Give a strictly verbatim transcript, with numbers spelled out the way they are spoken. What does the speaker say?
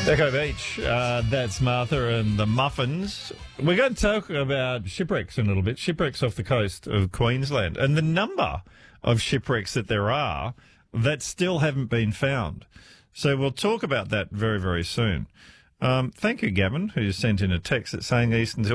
Echo Beach, uh, that's Martha and the Muffins. We're going to talk about shipwrecks in a little bit, shipwrecks off the coast of Queensland, and the number of shipwrecks that there are that still haven't been found. So we'll talk about that very, very soon. Um, thank you, Gavin, who sent in a text that's saying Eastern